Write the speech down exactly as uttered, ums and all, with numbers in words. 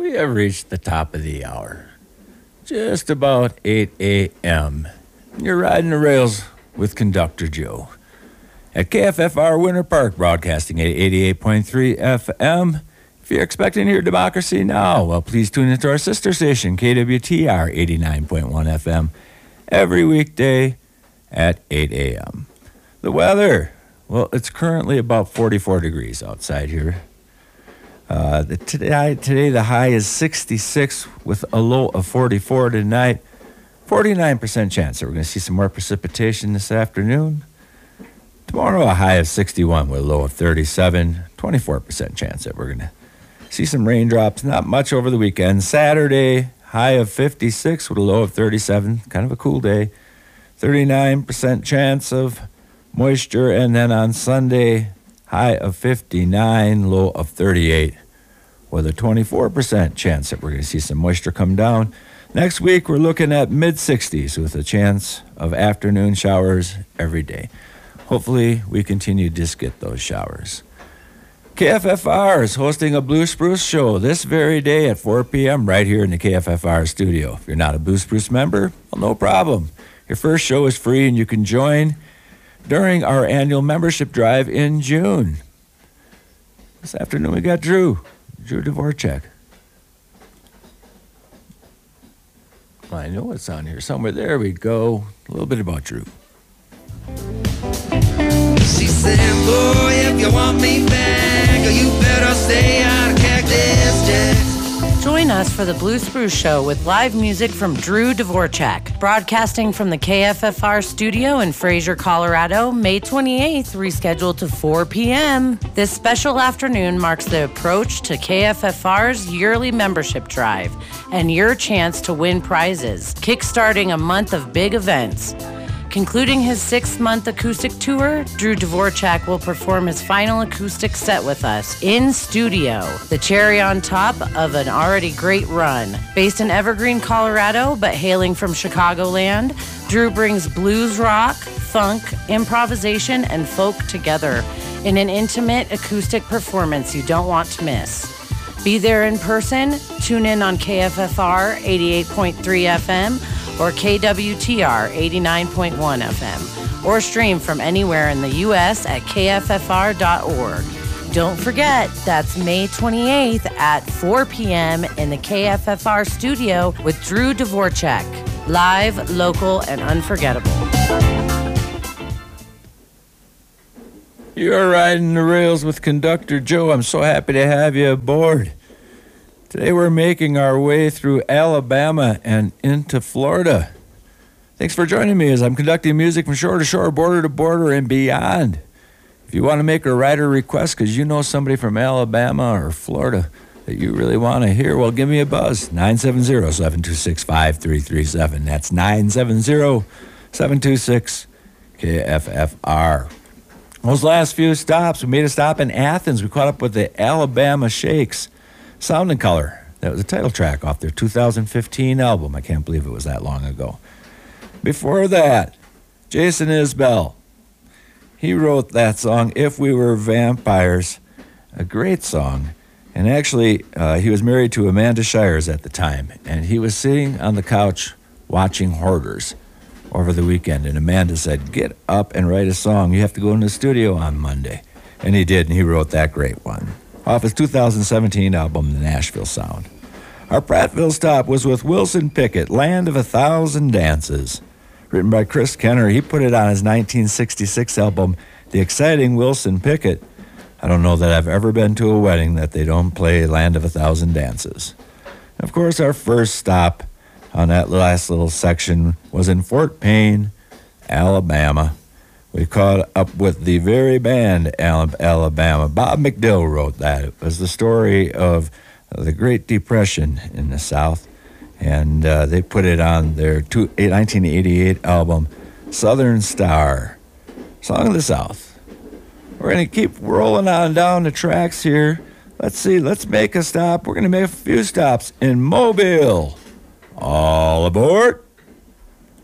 We have reached the top of the hour. Just about eight a.m. You're riding the rails with Conductor Joe. At K F F R Winter Park, broadcasting at eighty-eight point three F M. If you're expecting to hear Democracy Now!, well, please tune into our sister station, K W T R eighty-nine point one F M, every weekday at eight a.m. The weather, well, it's currently about forty-four degrees outside here. Uh, the, today, today the high is sixty-six with a low of forty-four tonight. forty-nine percent chance that we're going to see some more precipitation this afternoon. Tomorrow a high of sixty-one with a low of thirty-seven. twenty-four percent chance that we're going to see some raindrops. Not much over the weekend. Saturday, high of fifty-six with a low of thirty-seven. Kind of a cool day. thirty-nine percent chance of moisture. And then on Sunday, high of fifty-nine, low of thirty-eight, with a twenty-four percent chance that we're going to see some moisture come down. Next week, we're looking at mid-sixties with a chance of afternoon showers every day. Hopefully, we continue to just get those showers. K F F R is hosting a Blue Spruce show this very day at four p.m. right here in the K F F R studio. If you're not a Blue Spruce member, well, no problem. Your first show is free, and you can join during our annual membership drive in June. This afternoon, we got Drew, Drew Dvorak. I know it's on here somewhere. There we go. A little bit about Drew. She said, boy, if you want me back, you better stay out of Cactus Jack. Join us for the Blue Spruce Show with live music from Drew Dvorak, broadcasting from the K F F R studio in Fraser, Colorado, May twenty-eighth, rescheduled to four p.m. This special afternoon marks the approach to K F F R's yearly membership drive and your chance to win prizes, kickstarting a month of big events. Concluding his six-month acoustic tour, Drew Dvorak will perform his final acoustic set with us in studio, the cherry on top of an already great run. Based in Evergreen, Colorado, but hailing from Chicagoland, Drew brings blues rock, funk, improvisation, and folk together in an intimate acoustic performance you don't want to miss. Be there in person, tune in on K F F R eighty-eight point three F M, or K W T R eighty-nine point one F M, or stream from anywhere in the U S at K F F R dot org. Don't forget, that's May twenty-eighth at four p.m. in the K F F R studio with Drew Dvorak. Live, local, and unforgettable. You're riding the rails with Conductor Joe. I'm so happy to have you aboard. Today we're making our way through Alabama and into Florida. Thanks for joining me as I'm conducting music from shore to shore, border to border, and beyond. If you want to make a rider request because you know somebody from Alabama or Florida that you really want to hear, well, give me a buzz. nine seven zero, seven two six, five three three seven. That's nine seven zero, seven two six, K F F R. Those last few stops, we made a stop in Athens. We caught up with the Alabama Shakes. Sound and Color. That was the title track off their two thousand fifteen album. I can't believe it was that long ago. Before that, Jason Isbell. He wrote that song, If We Were Vampires. A great song. And actually, uh, he was married to Amanda Shires at the time. And he was sitting on the couch watching Hoarders over the weekend. And Amanda said, get up and write a song. You have to go in the studio on Monday. And he did, and he wrote that great one off his two thousand seventeen album, The Nashville Sound. Our Prattville stop was with Wilson Pickett, Land of a Thousand Dances. Written by Chris Kenner. He put it on his nineteen sixty-six album, The Exciting Wilson Pickett. I don't know that I've ever been to a wedding that they don't play Land of a Thousand Dances. And of course, our first stop on that last little section was in Fort Payne, Alabama. We caught up with the very band, Alabama. Bob McDill wrote that. It was the story of the Great Depression in the South, and uh, they put it on their two, nineteen eighty-eight album, Southern Star, Song of the South. We're going to keep rolling on down the tracks here. Let's see, let's make a stop. We're going to make a few stops in Mobile. All aboard.